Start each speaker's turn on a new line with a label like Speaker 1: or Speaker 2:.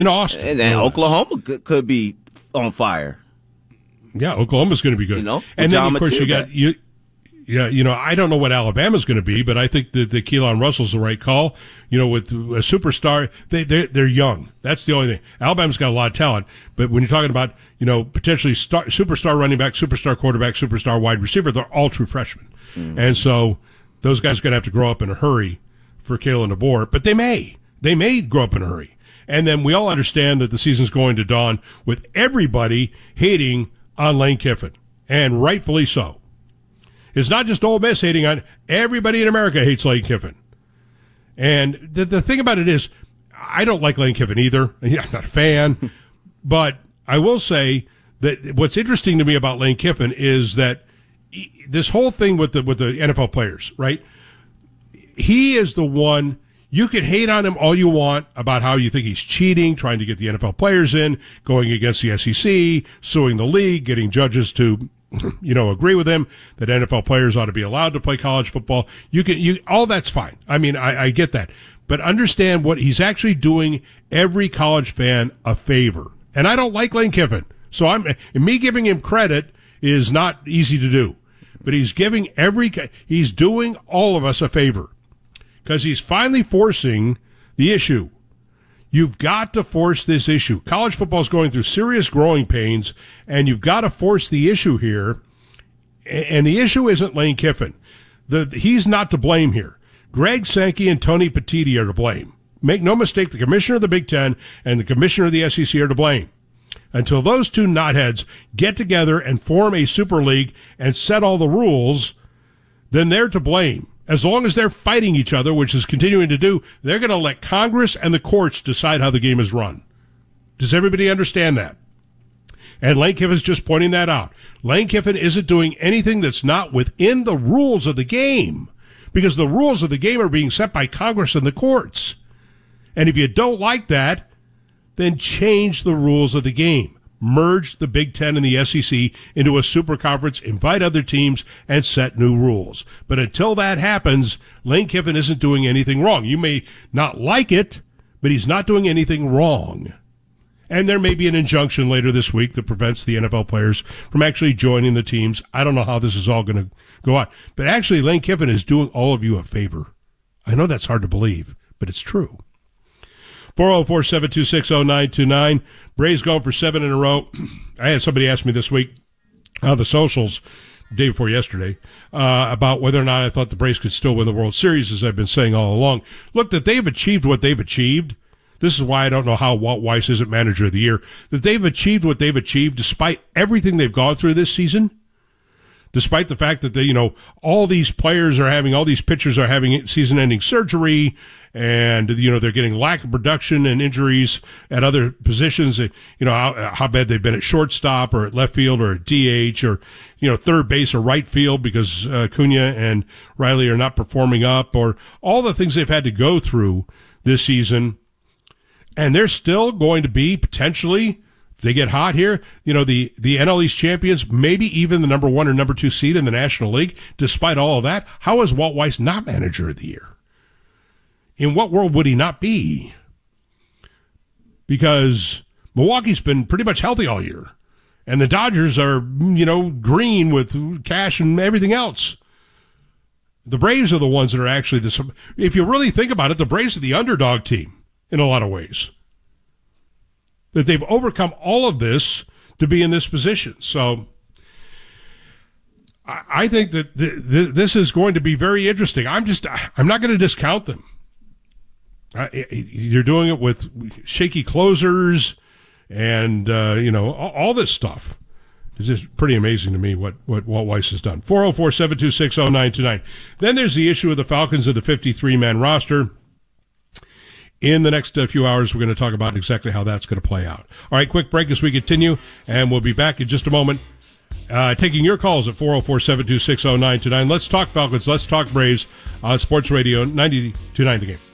Speaker 1: in Austin.
Speaker 2: And then Oklahoma could be on fire.
Speaker 1: Yeah, Oklahoma's going to be good. And then, of course, you got I don't know what Alabama's going to be, but I think that Keelan Russell's the right call. With a superstar, they're young. That's the only thing. Alabama's got a lot of talent, but when you're talking about, potentially superstar running back, superstar quarterback, superstar wide receiver, they're all true freshmen. Mm-hmm. And so those guys are going to have to grow up in a hurry for Kalen DeBoer, but they may grow up in a hurry. And then we all understand that the season's going to dawn with everybody hating on Lane Kiffin, and rightfully so. It's not just Ole Miss hating on, everybody in America hates Lane Kiffin. And the thing about it is, I don't like Lane Kiffin either. I'm not a fan. But I will say that what's interesting to me about Lane Kiffin is that this whole thing with the NFL players, right? He is the one. You can hate on him all you want about how you think he's cheating, trying to get the NFL players in, going against the SEC, suing the league, getting judges to, agree with him that NFL players ought to be allowed to play college football. All that's fine. I mean, I get that. But understand what he's actually doing every college fan a favor. And I don't like Lane Kiffin. So me giving him credit is not easy to do. But he's doing all of us a favor. Because he's finally forcing the issue. You've got to force this issue. College football is going through serious growing pains, and you've got to force the issue here. And the issue isn't Lane Kiffin. He's not to blame here. Greg Sankey and Tony Petitti are to blame. Make no mistake, the commissioner of the Big Ten and the commissioner of the SEC are to blame. Until those two knotheads get together and form a super league and set all the rules, then they're to blame. As long as they're fighting each other, which is continuing to do, they're going to let Congress and the courts decide how the game is run. Does everybody understand that? And Lane Kiffin's just pointing that out. Lane Kiffin isn't doing anything that's not within the rules of the game, because the rules of the game are being set by Congress and the courts. And if you don't like that, then change the rules of the game. Merge the Big Ten and the SEC into a super conference, invite other teams, and set new rules. But until that happens, Lane Kiffin isn't doing anything wrong. You may not like it, but he's not doing anything wrong. And there may be an injunction later this week that prevents the NFL players from actually joining the teams. I don't know how this is all going to go on. But actually, Lane Kiffin is doing all of you a favor. I know that's hard to believe, but it's true. 404-726-0929. Braves going for 7 in a row. I had somebody ask me this week on the socials, the day before yesterday, about whether or not I thought the Braves could still win the World Series, as I've been saying all along. Look, that they've achieved what they've achieved. This is why I don't know how Walt Weiss isn't Manager of the Year. That they've achieved what they've achieved despite everything they've gone through this season. Despite the fact that all these players are having, all these pitchers are having season-ending surgery, and they're getting lack of production and injuries at other positions. How bad they've been at shortstop or at left field or at DH or third base or right field because Acuna and Riley are not performing up, or all the things they've had to go through this season, and they're still going to be potentially, if they get hot here, the NL East champions, maybe even the number 1 or number 2 seed in the National League. Despite all of that, how is Walt Weiss not Manager of the Year? In what world would he not be? Because Milwaukee's been pretty much healthy all year. And the Dodgers are, green with cash and everything else. The Braves are the ones that are actually if you really think about it, the Braves are the underdog team in a lot of ways. That they've overcome all of this to be in this position. So I think that this is going to be very interesting. I'm not going to discount them. You're doing it with shaky closers and, all this stuff. It's just pretty amazing to me what Walt Weiss has done. 404-726-0929. Then there's the issue of the Falcons of the 53-man roster. In the next few hours, we're going to talk about exactly how that's going to play out. All right, quick break as we continue, and we'll be back in just a moment. Taking your calls at 404-726-0929. Let's talk Falcons. Let's talk Braves on Sports Radio 92.9 The Game.